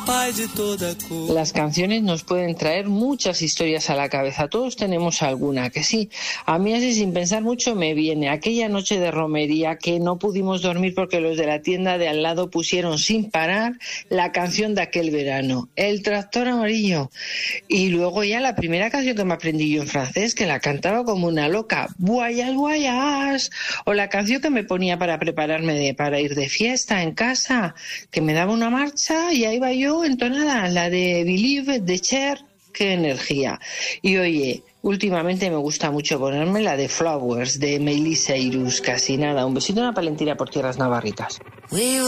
Las canciones nos pueden traer muchas historias a la cabeza. Todos tenemos alguna, que sí. A mí así sin pensar mucho me viene aquella noche de romería que no pudimos dormir porque los de la tienda de al lado pusieron sin parar la canción de aquel verano, El tractor amarillo. Y luego ya la primera canción que me aprendí yo en francés, que la cantaba como una loca, Voyage, voyage. O la canción que me ponía para prepararme para ir de fiesta en casa, que me daba una marcha y ahí iba yo entonada, la de Believe de Cher. Qué energía. Y oye, últimamente me gusta mucho ponerme la de Flowers de Miley Cyrus, casi nada. Un besito y una palentina por tierras navarritas.